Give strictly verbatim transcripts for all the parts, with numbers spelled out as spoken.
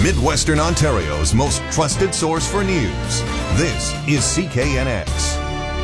Midwestern Ontario's most trusted source for news. This is C K N X.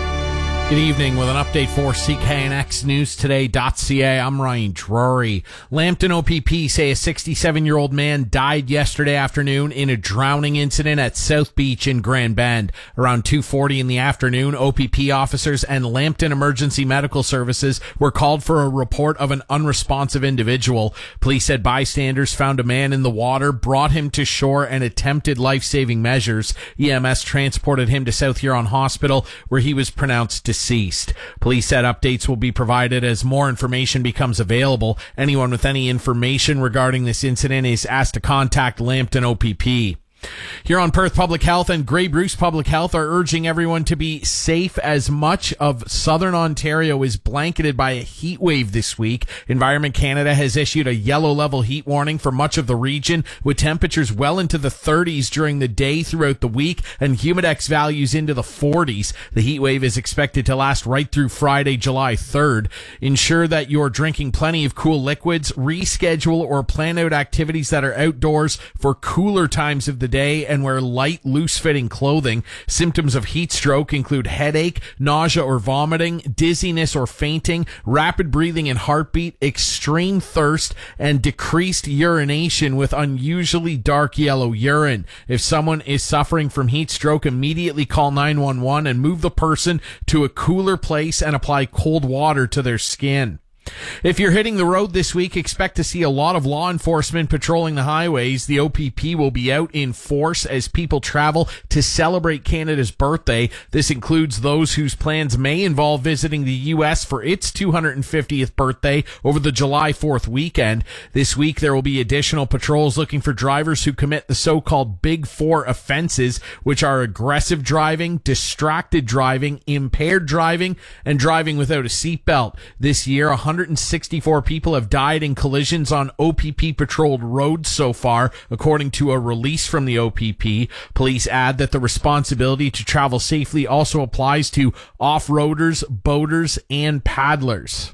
Good evening with an update for C K N X News Today dot C A. I'm Ryan Drury. Lambton O P P say a sixty-seven-year-old man died yesterday afternoon in a drowning incident at South Beach in Grand Bend. Around two forty in the afternoon, O P P officers and Lambton Emergency Medical Services were called for a report of an unresponsive individual. Police said bystanders found a man in the water, brought him to shore, and attempted life-saving measures. E M S transported him to South Huron Hospital, where he was pronounced deceased. Deceased. Police said updates will be provided as more information becomes available. Anyone with any information regarding this incident is asked to contact Lambton O P P. Huron Perth Public Health and Grey Bruce Public Health are urging everyone to be safe as much of southern Ontario is blanketed by a heat wave this week. Environment Canada has issued a yellow level heat warning for much of the region, with temperatures well into the thirties during the day throughout the week and humidex values into the forties. The heat wave is expected to last right through Friday, July third. Ensure that you're drinking plenty of cool liquids, reschedule or plan out activities that are outdoors for cooler times of the day, and wear light, loose-fitting clothing. Symptoms of heat stroke include headache, nausea or vomiting, dizziness or fainting, rapid breathing and heartbeat, extreme thirst, and decreased urination with unusually dark yellow urine. If someone is suffering from heat stroke, immediately call nine one one and move the person to a cooler place and apply cold water to their skin. If you're hitting the road this week, expect to see a lot of law enforcement patrolling the highways. The O P P will be out in force as people travel to celebrate Canada's birthday. This includes those whose plans may involve visiting the U S for its two hundred fiftieth birthday over the July fourth weekend. This week, there will be additional patrols looking for drivers who commit the so-called Big Four offenses, which are aggressive driving, distracted driving, impaired driving, and driving without a seatbelt. This year, one hundred sixty-four people have died in collisions on O P P patrolled roads so far, according to a release from the O P P. Police add that the responsibility to travel safely also applies to off-roaders, boaters, and paddlers.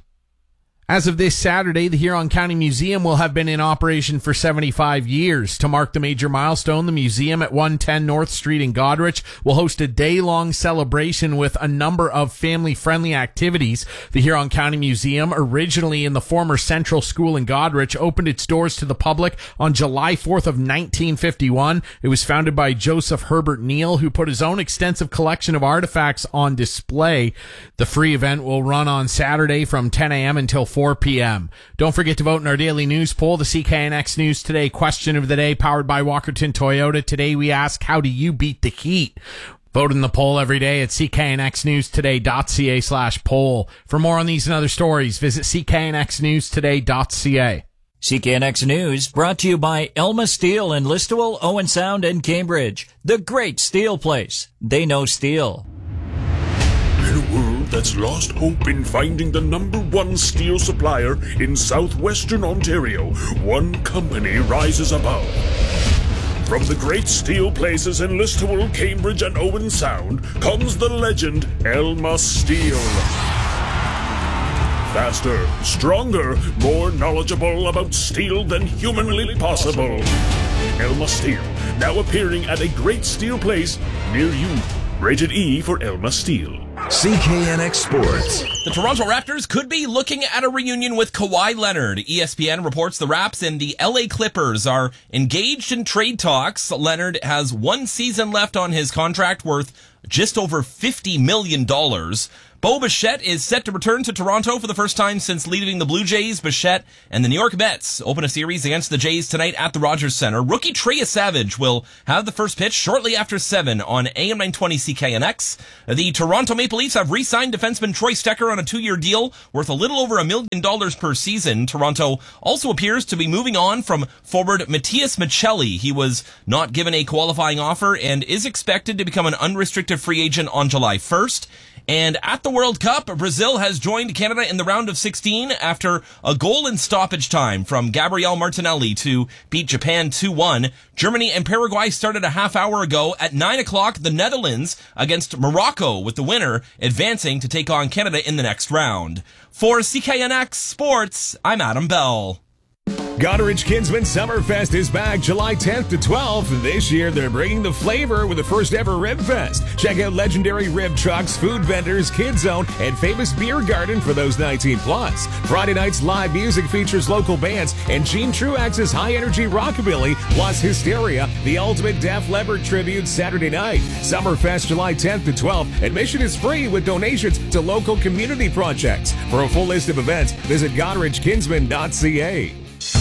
As of this Saturday, the Huron County Museum will have been in operation for seventy-five years. To mark the major milestone, the museum at one ten North Street in Goderich will host a day-long celebration with a number of family-friendly activities. The Huron County Museum, originally in the former Central School in Goderich, opened its doors to the public on July fourth of nineteen fifty-one. It was founded by Joseph Herbert Neal, who put his own extensive collection of artifacts on display. The free event will run on Saturday from ten a.m. until four p.m. Don't forget to vote in our daily news poll. The C K N X News Today question of the day, powered by Walkerton Toyota. Today we ask, how do you beat the heat? Vote in the poll every day at C K N X News Today dot C A slash poll. For more on these and other stories, visit C K N X News Today dot C A. C K N X News brought to you by Elma Steel in Listowel, Owen Sound, and Cambridge. The great steel place. They know steel. In a world that's lost hope in finding the number one steel supplier in southwestern Ontario, one company rises above. From the great steel places in Listowel, Cambridge, and Owen Sound comes the legend Elma Steel. Faster, stronger, more knowledgeable about steel than humanly possible. Elma Steel, now appearing at a great steel place near you. Rated E for Elma Steel. C K N X Sports. The Toronto Raptors could be looking at a reunion with Kawhi Leonard. E S P N reports the Raps and the L A Clippers are engaged in trade talks. Leonard has one season left on his contract worth just over fifty million dollars. Bo Bichette is set to return to Toronto for the first time since leaving the Blue Jays. Bichette and the New York Mets open a series against the Jays tonight at the Rogers Center. Rookie Trey Savage will have the first pitch shortly after seven on A M nine twenty C K N X. The Toronto Maple Leafs have re-signed defenseman Troy Stecher on a two-year deal worth a little over a million dollars per season. Toronto also appears to be moving on from forward Matthias Michelli. He was not given a qualifying offer and is expected to become an unrestricted free agent on July first. And at the World Cup, Brazil has joined Canada in the round of sixteen after a goal in stoppage time from Gabriel Martinelli to beat Japan two one. Germany and Paraguay started a half hour ago. At nine o'clock, the Netherlands against Morocco, with the winner advancing to take on Canada in the next round. For C K N X Sports, I'm Adam Bell. Goderich Kinsman Summerfest is back July tenth to twelfth. This year, they're bringing the flavor with the first ever Rib Fest. Check out legendary rib trucks, food vendors, Kid Zone, and famous beer garden for those nineteen plus. Friday night's live music features local bands and Gene Truax's high-energy rockabilly, plus Hysteria, the ultimate Def Leppard tribute Saturday night. Summerfest July tenth to twelfth. Admission is free with donations to local community projects. For a full list of events, visit goderich kinsman dot c a.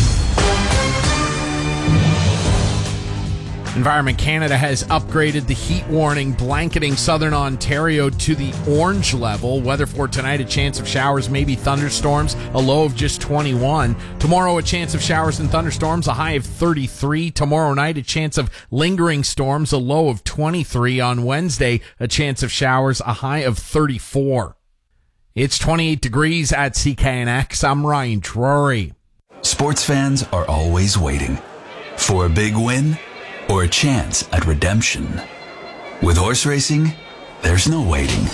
Environment Canada has upgraded the heat warning blanketing southern Ontario to the orange level. Weather for tonight, a chance of showers, maybe thunderstorms, a low of just twenty-one. Tomorrow, a chance of showers and thunderstorms, a high of thirty-three. Tomorrow night, a chance of lingering storms, a low of twenty-three. On Wednesday, a chance of showers, a high of thirty-four. It's twenty-eight degrees at C K N X. I'm Ryan Drury. Sports fans are always waiting for a big win or a chance at redemption. With horse racing, there's no waiting.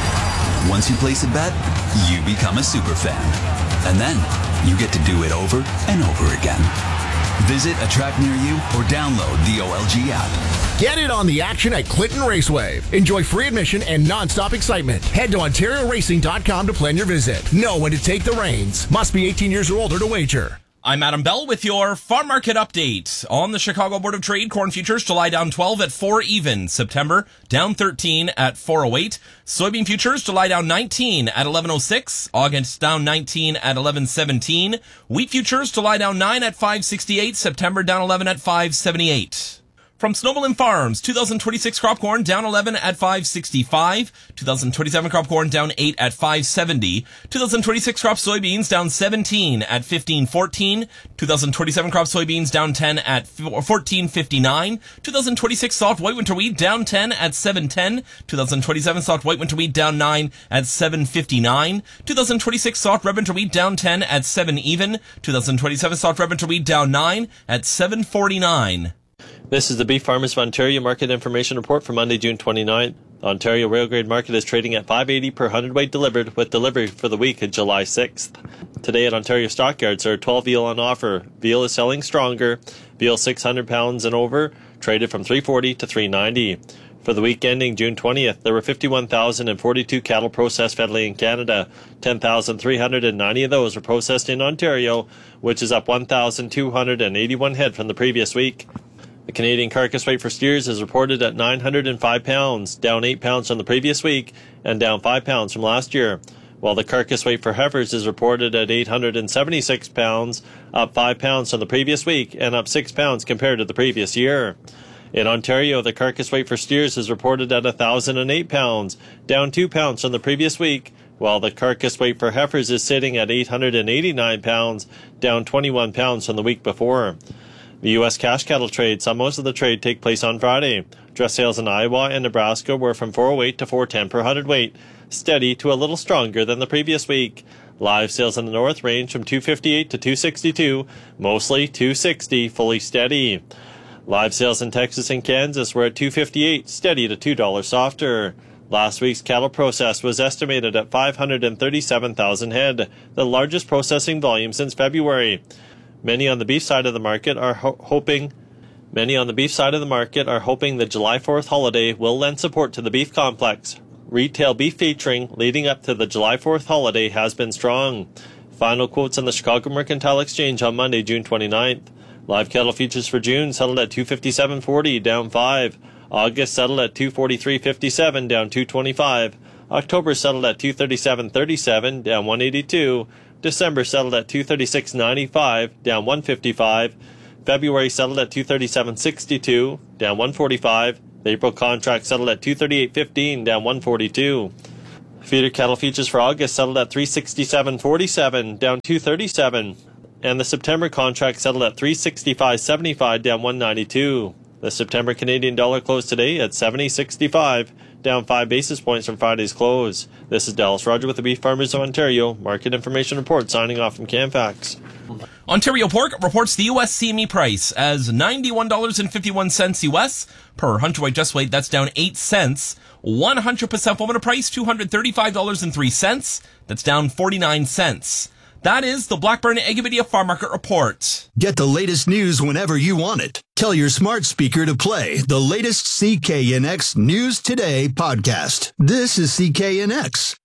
Once you place a bet, you become a super fan. And then you get to do it over and over again. Visit a track near you or download the O L G app. Get in on the action at Clinton Raceway. Enjoy free admission and non-stop excitement. Head to ontario racing dot com to plan your visit. Know when to take the reins. Must be eighteen years or older to wager. I'm Adam Bell with your farm market update. On the Chicago Board of Trade, corn futures July down twelve at four even. September down thirteen at four oh eight. Soybean futures July down nineteen at eleven oh six. August down nineteen at eleven seventeen. Wheat futures July down nine at five sixty-eight. September down eleven at five seventy-eight. From Snowball Farms, two thousand twenty-six crop corn down eleven at five sixty-five. two thousand twenty-seven crop corn down eight at five seventy. two thousand twenty-six crop soybeans down seventeen at fifteen fourteen. two thousand twenty-seven crop soybeans down ten at fourteen fifty-nine. two thousand twenty-six soft white winter wheat down ten at seven ten. two thousand twenty-seven soft white winter wheat down nine at seven fifty-nine. two thousand twenty-six soft red winter wheat down ten at seven even. two thousand twenty-seven soft red winter wheat down nine at seven forty-nine. This is the Beef Farmers of Ontario Market Information Report for Monday, June twenty-ninth. The Ontario Rail Grade Market is trading at five eighty per hundredweight delivered, with delivery for the week of July sixth. Today at Ontario Stockyards, there are twelve veal on offer. Veal is selling stronger. Veal six hundred pounds and over, traded from three forty to three ninety. For the week ending June twentieth, there were fifty-one thousand forty-two cattle processed federally in Canada. ten thousand three hundred ninety of those were processed in Ontario, which is up one thousand two hundred eighty-one head from the previous week. The Canadian carcass weight for steers is reported at nine hundred five pounds, down eight pounds from the previous week and down five pounds from last year, while the carcass weight for heifers is reported at eight hundred seventy-six pounds, up five pounds from the previous week and up six pounds compared to the previous year. In Ontario, the carcass weight for steers is reported at one thousand eight pounds, down two pounds from the previous week, while the carcass weight for heifers is sitting at eight hundred eighty-nine pounds, down twenty-one pounds from the week before. The U S cash cattle trade saw most of the trade take place on Friday. Dress sales in Iowa and Nebraska were from four oh eight to four ten per hundredweight, steady to a little stronger than the previous week. Live sales in the north range from two fifty-eight to two sixty-two, mostly two sixty, fully steady. Live sales in Texas and Kansas were at two fifty-eight, steady to two dollars softer. Last week's cattle process was estimated at five hundred thirty-seven thousand head, the largest processing volume since February. Many on the beef side of the market are ho- hoping Many on the beef side of the market are hoping the July fourth holiday will lend support to the beef complex. Retail beef featuring leading up to the July fourth holiday has been strong. Final quotes on the Chicago Mercantile Exchange on Monday, June twenty-ninth. Live cattle futures for June settled at two fifty-seven forty, down five. August settled at two forty-three fifty-seven, down two twenty-five. October settled at two thirty-seven thirty-seven, down one eighty-two. December settled at two thirty-six ninety-five, down one fifty-five. February settled at two thirty-seven sixty-two, down one forty-five. The April contract settled at two thirty-eight fifteen, down one forty-two. Feeder cattle futures for August settled at three sixty-seven forty-seven, down two thirty-seven. And the September contract settled at three sixty-five seventy-five, down one ninety-two. The September Canadian dollar closed today at seventy sixty-five, down five basis points from Friday's close. This is Dallas Roger with the Beef Farmers of Ontario Market Information Report, signing off from Canfax. Ontario Pork reports the U S C M E price as ninety-one dollars and fifty-one cents U S per hundredweight just weight. That's down eight cents. one hundred percent formula price two hundred thirty-five dollars and three cents. That's down forty-nine cents. That is the Blackburn Agavidia Farm Market Report. Get the latest news whenever you want it. Tell your smart speaker to play the latest C K N X News Today podcast. This is C K N X.